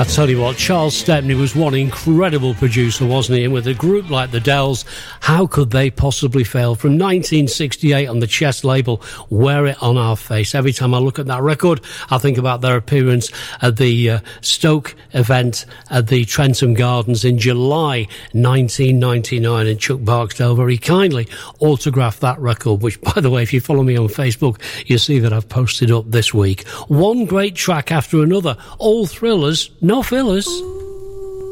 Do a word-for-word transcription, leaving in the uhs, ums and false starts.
I tell you what, Charles Stepney was one incredible producer, wasn't he? And with a group like the Dells, how could they possibly fail? From nineteen sixty-eight on the Chess label, Wear It On Our Face. Every time I look at that record, I think about their appearance at the uh, Stoke event at the Trentham Gardens in July nineteen ninety-nine, and Chuck Barksdale very kindly autographed that record, which, by the way, if you follow me on Facebook, you'll see that I've posted up this week. One great track after another, all thrillers, no fillers.